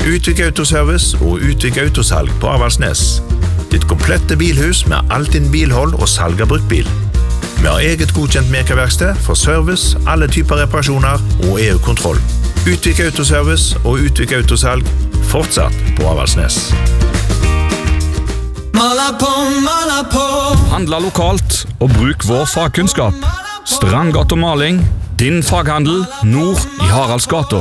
Utvik Autoservice og Utvik Autosalg på Avaldsnes. Ditt komplette bilhus med alt din bilhold og salg av bruktbil. Vi har eget godkjent mekaverksted for service, alle typer reparasjoner og EU-kontroll. Utvik Autoservice og Utvik Autosalg fortsatt på Avaldsnes. Handla lokalt og bruk vår fagkunnskap. Strandgata Maling, din faghandel nord i Haraldsgata.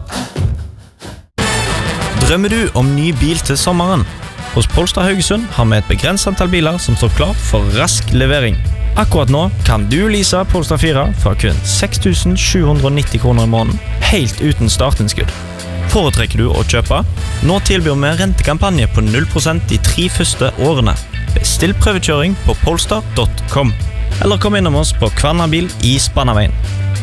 Drømmer du om ny bil til sommeren? Hos Polestar Haugesund har vi et begrenset antall biler som står klar for rask levering. Akkurat nå kan du lease Polestar 4 for kun 6 790 kroner i måneden, helt uten startinnskudd. Foretrekker du å kjøpe? Nå tilbyr vi rentekampanje på 0% de 3 første årene. Bestill prøvekjøring på polestar.com. Eller kom innom oss på Kvarnabil i Spannaveien.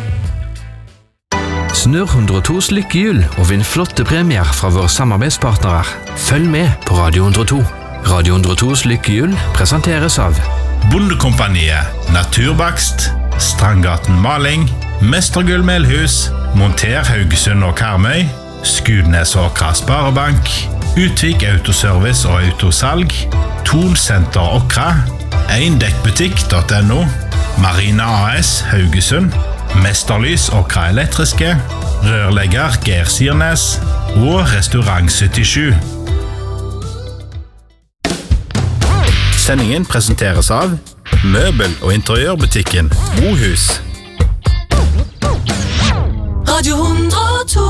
Snurr 102s lykkehjul og vinn flotte premier fra våre samarbeidspartnere. Følg med på Radio 102. Radio 102s lykkehjul presenteres av Bondekompaniet, Naturbakst, Strandgaten Maling, Mestergull Melhus, Monter Haugesund og Karmøy, Skudnes Åkra Sparebank, Utvik Autoservice og Autosalg, Thon Senter Åkra, Eindekkbutikk.no, Marina AS Haugesund, Mesterlys Åkra Elektriske, Rørlegger Geir Sirnes og Restaurant 77. Sendingen presenteres av Møbel- og interiørbutikken Mohus. Radio 102.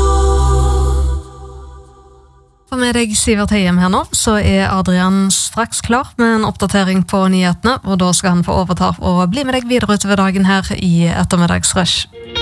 For med deg Sivert Heiem her nå, så Adrian straks klar med en oppdatering på nyhetene, og da skal han få overta og bli med deg videre utover dagen her i ettermiddagsrush.